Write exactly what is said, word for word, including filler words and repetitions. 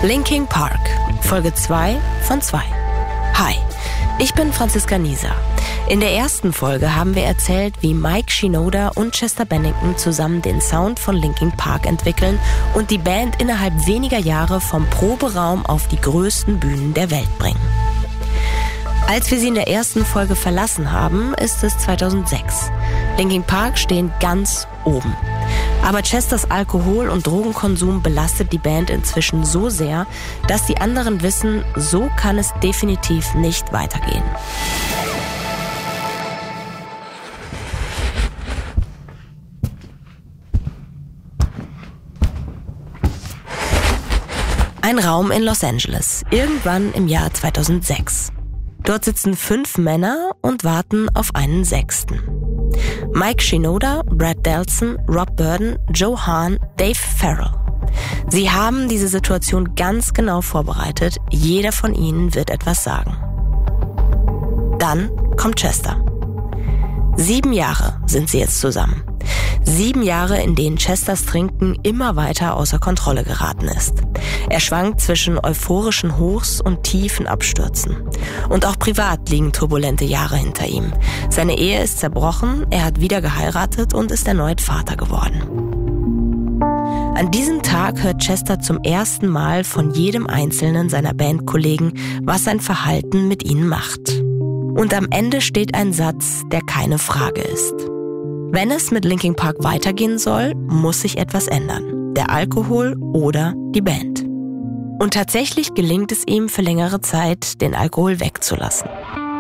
Linkin Park, Folge zwei von zwei. Hi, ich bin Franziska Nieser. In der ersten Folge haben wir erzählt, wie Mike Shinoda und Chester Bennington zusammen den Sound von Linkin Park entwickeln und die Band innerhalb weniger Jahre vom Proberaum auf die größten Bühnen der Welt bringen. Als wir sie in der ersten Folge verlassen haben, ist es zweitausendsechs. Linkin Park stehen ganz oben. Aber Chesters Alkohol- und Drogenkonsum belastet die Band inzwischen so sehr, dass die anderen wissen, so kann es definitiv nicht weitergehen. Ein Raum in Los Angeles, irgendwann im Jahr zweitausendsechs. Dort sitzen fünf Männer und warten auf einen sechsten. Mike Shinoda, Brad Delson, Rob Burden, Joe Hahn, Dave Farrell. Sie haben diese Situation ganz genau vorbereitet. Jeder von ihnen wird etwas sagen. Dann kommt Chester. Sieben Jahre sind sie jetzt zusammen. Sieben Jahre, in denen Chesters Trinken immer weiter außer Kontrolle geraten ist. Er schwankt zwischen euphorischen Hochs und tiefen Abstürzen. Und auch privat liegen turbulente Jahre hinter ihm. Seine Ehe ist zerbrochen, er hat wieder geheiratet und ist erneut Vater geworden. An diesem Tag hört Chester zum ersten Mal von jedem einzelnen seiner Bandkollegen, was sein Verhalten mit ihnen macht. Und am Ende steht ein Satz, der keine Frage ist. Wenn es mit Linkin Park weitergehen soll, muss sich etwas ändern. Der Alkohol oder die Band. Und tatsächlich gelingt es ihm für längere Zeit, den Alkohol wegzulassen.